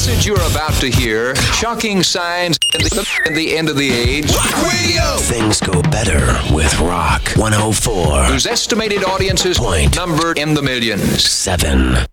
message you're about to hear, shocking signs in the end of the age. Rock Radio! Things go better with Rock 104. Whose estimated audiences numbered in the millions. 7.